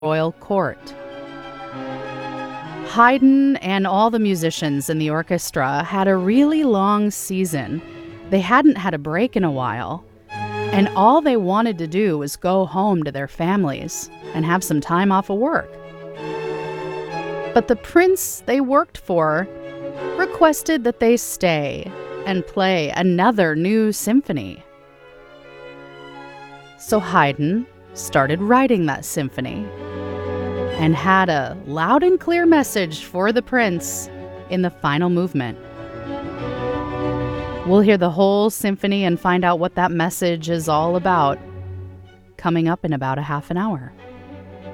royal court. Haydn and all the musicians in the orchestra had a really long season. They hadn't had a break in a while, and all they wanted to do was go home to their families and have some time off of work. But the prince they worked for requested that they stay and play another new symphony. So Haydn started writing that symphony and had a loud and clear message for the prince in the final movement. We'll hear the whole symphony and find out what that message is all about coming up in about a half an hour.